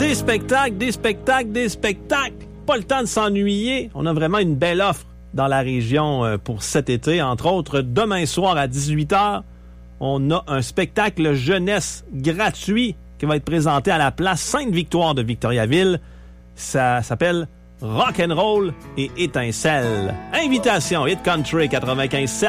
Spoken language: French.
Des spectacles, des spectacles, des spectacles. Pas le temps de s'ennuyer. On a vraiment une belle offre dans la région pour cet été. Entre autres, demain soir à 18h, on a un spectacle jeunesse gratuit qui va être présenté à la place Sainte-Victoire de Victoriaville. Ça s'appelle Rock'n'Roll et Étincelle. Invitation Hit Country 95.7.